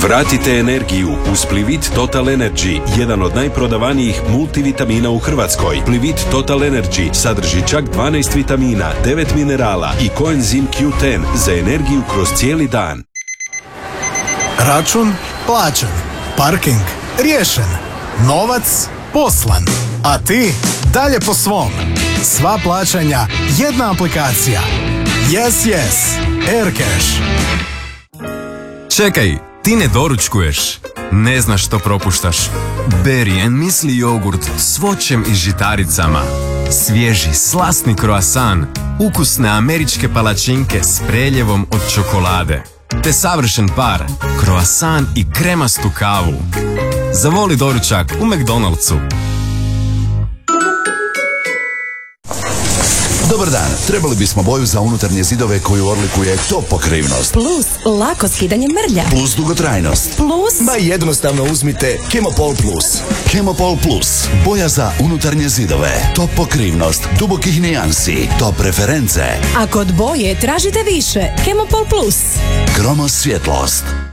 Vratite energiju uz Plivit Total Energy, jedan od najprodavanijih multivitamina u Hrvatskoj. Plivit Total Energy sadrži čak 12 vitamina, 9 minerala i koenzim Q10 za energiju kroz cijeli dan. Račun plaćen, parking riješen, novac poslan, a ti dalje po svom. Sva plaćanja, jedna aplikacija. Yes. Aircash. Čekaj, ti ne doručkuješ. Ne znaš što propuštaš. Berry & Muesli jogurt s voćem i žitaricama. Svježi, slasni kroasan. Ukusne američke palačinke s preljevom od čokolade. Te savršen par, kroasan i kremastu kavu. Zavoli doručak u McDonald'su. Dobar dan, trebali bismo boju za unutarnje zidove koju odlikuje top pokrivnost. Plus lako skidanje mrlja. Plus dugotrajnost. Plus... Ma jednostavno uzmite Chemopol Plus. Chemopol Plus, boja za unutarnje zidove. Top pokrivnost, dubokih nijansi, top reference. A kod boje tražite više. Chemopol Plus. Kromos svjetlost.